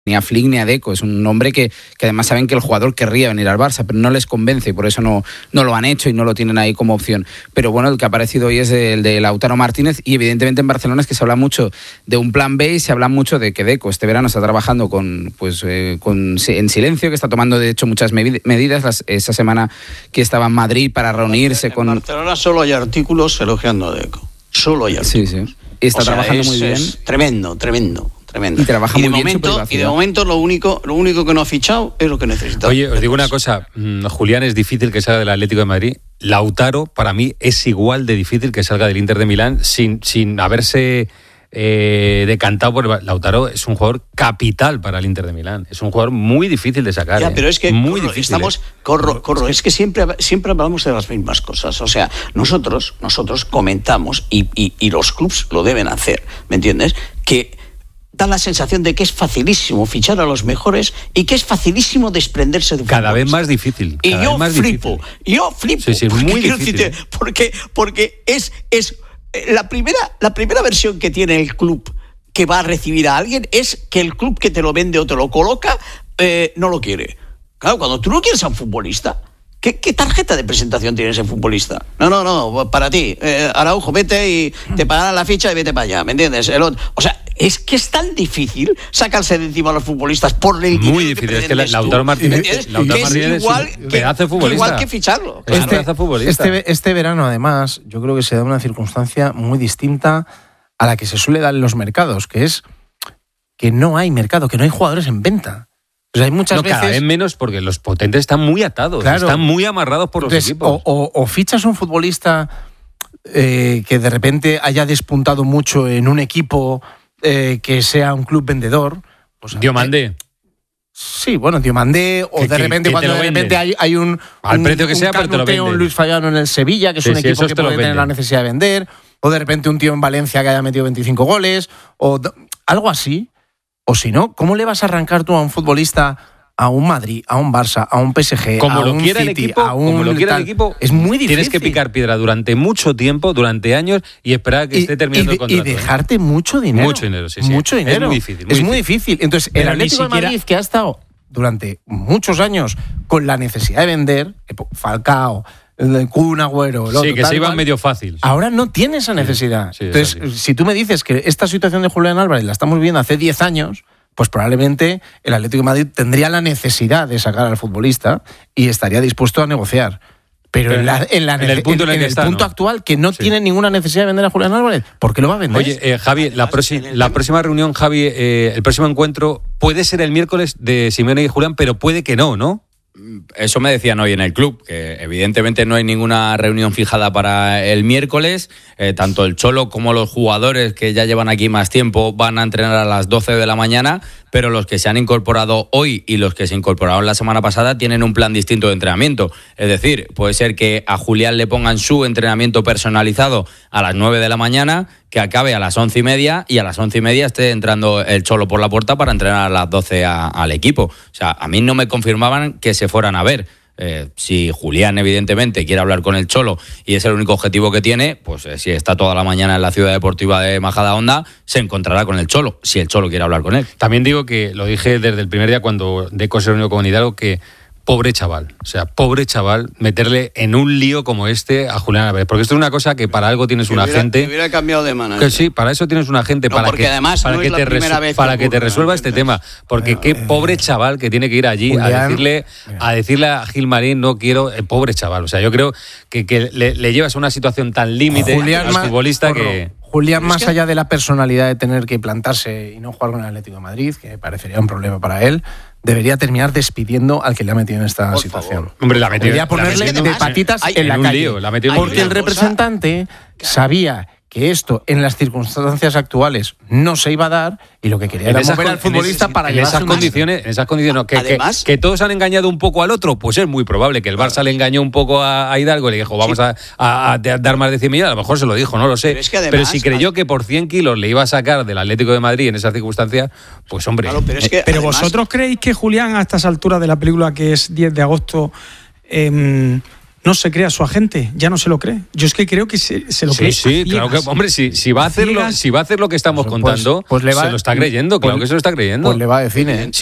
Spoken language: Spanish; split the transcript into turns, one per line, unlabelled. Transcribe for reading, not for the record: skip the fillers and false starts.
ni a Flick ni a Deco. Es un nombre que además saben que el jugador querría venir al Barça, pero no les convence y por eso no lo han hecho y no lo tienen ahí como opción. Pero bueno, el que ha aparecido hoy es el de Lautaro Martínez, y evidentemente en Barcelona es que se habla mucho de un plan B y se habla mucho de que Deco este verano está trabajando en silencio, que está tomando de hecho muchas medidas. Esa semana que estaba en Madrid para reunirse con...
En Barcelona solo hay artículos elogiando a Deco. Solo hay artículos.
Sí. Y está trabajando muy bien.
Es tremendo.
Y trabaja muy bien su privacidad.
Y de momento lo único que no ha fichado es lo que necesita.
Oye, os digo una cosa, Julián, es difícil que salga del Atlético de Madrid. Lautaro, para mí, es igual de difícil que salga del Inter de Milán sin haberse decantado por... Lautaro es un jugador capital para el Inter de Milán. Es un jugador muy difícil de sacar.
Ya, pero es que
muy difícil,
es que siempre hablamos de las mismas cosas. O sea, nosotros comentamos y los clubs lo deben hacer, ¿me entiendes? Que da la sensación de que es facilísimo fichar a los mejores y que es facilísimo desprenderse de un
cada vez más difícil.
Y yo flipo.
Sí, muy difícil.
Porque es la primera versión que tiene el club que va a recibir a alguien es que el club que te lo vende o te lo coloca no lo quiere. Claro, cuando tú no quieres a un futbolista, ¿qué tarjeta de presentación tiene ese futbolista? No, para ti. Araujo, vete y te pagarán la ficha y vete para allá, ¿me entiendes? O sea, es que es tan difícil sacarse de encima a los futbolistas por el dinero.
Muy difícil, es que Lautaro Martínez es un pedazo de futbolista.
Igual que ficharlo.
Este verano, además, yo creo que se da una circunstancia muy distinta a la que se suele dar en los mercados, que es que no hay mercado, que no hay jugadores en venta. O sea, hay muchas veces...
Cada vez menos porque los potentes están muy atados, claro, están muy amarrados por los equipos.
O fichas un futbolista que de repente haya despuntado mucho en un equipo que sea un club vendedor. Pues,
Diomandé.
Sí, bueno, Diomandé, o de repente cuando de repente hay un...
Al precio que sea, pero te lo vende.
Un Luis Fallano en el Sevilla, que es un equipo que puede tener la necesidad de vender, o de repente un tío en Valencia que haya metido 25 goles, o algo así. O si no, ¿cómo le vas a arrancar tú a un futbolista, a un Madrid, a un Barça, a un PSG,
como
a
lo
un
quiera
City,
el equipo,
a un
como lo quiera
tal?
El equipo?
Es muy difícil.
Tienes que picar piedra durante mucho tiempo, durante años, y esperar a que esté terminando el contrato.
Y dejarte mucho dinero.
Mucho dinero, sí.
Mucho dinero.
Es muy difícil.
Es muy difícil. Entonces, el Atlético de Madrid, que ha estado durante muchos años con la necesidad de vender, Falcao, el Kun Agüero, el otro,
sí, que se iba medio fácil.
Ahora no tiene esa necesidad.
Sí,
entonces, si tú me dices que esta situación de Julián Álvarez la estamos viendo hace 10 años, pues probablemente el Atlético de Madrid tendría la necesidad de sacar al futbolista y estaría dispuesto a negociar. Pero en el punto actual, que no tiene ninguna necesidad de vender a Julián Álvarez, ¿por qué lo va a vender?
Oye, Javi, la próxima reunión, Javi, el próximo encuentro puede ser el miércoles de Simeone y Julián, pero puede que no.
Eso me decían hoy en el club, que evidentemente no hay ninguna reunión fijada para el miércoles. Tanto el Cholo como los jugadores que ya llevan aquí más tiempo van a entrenar a las 12 de la mañana, pero los que se han incorporado hoy y los que se incorporaron la semana pasada tienen un plan distinto de entrenamiento. Es decir, puede ser que a Julián le pongan su entrenamiento personalizado a las 9 de la mañana, que acabe a las 11:30 y a las 11:30 esté entrando el Cholo por la puerta para entrenar a las 12 al equipo. O sea, a mí no me confirmaban que se fueran a ver. Si Julián evidentemente quiere hablar con el Cholo y es el único objetivo que tiene, pues si está toda la mañana en la ciudad deportiva de Majadahonda, se encontrará con el Cholo, si el Cholo quiere hablar con él.
También digo que lo dije desde el primer día cuando Deco se reunió con Hidalgo, que pobre chaval, meterle en un lío como este a Julián Álvarez, porque esto es una cosa que para algo tienes un agente.
Que hubiera cambiado de manager.
Que sí, para eso tienes un agente, para que te resuelva este tema, porque qué pobre chaval que tiene que ir allí Julián, a decirle a Gilmarín, no quiero, pobre chaval, o sea, yo creo que le llevas a una situación tan límite al futbolista que...
Julián, más allá de la personalidad de tener que plantarse y no jugar con el Atlético de Madrid, que parecería un problema para él, debería terminar despidiendo al que le ha metido en esta situación.
Hombre, la metió.
Debería ponerle de patitas en la calle. Porque el representante sabía que esto en las circunstancias actuales no se iba a dar y lo que quería era mover al futbolista para llevarse
en esas condiciones no.
Además,
que todos han engañado un poco al otro, pues es muy probable que el Barça le engañó un poco a Hidalgo y le dijo vamos a dar más de 100 millones, a lo mejor se lo dijo, no lo sé, pero si creyó que por 100 kilos le iba a sacar del Atlético de Madrid en esas circunstancias, pues hombre.
Claro, pero además, ¿vosotros creéis que Julián a estas alturas de la película, que es 10 de agosto, no se cree a su agente, ya no se lo cree. Yo es que creo que se lo cree.
Sí, claro que, hombre, si va a hacer lo que estamos contando,
pues le va,
se lo está creyendo, claro que se lo está creyendo.
Pues le va de cine.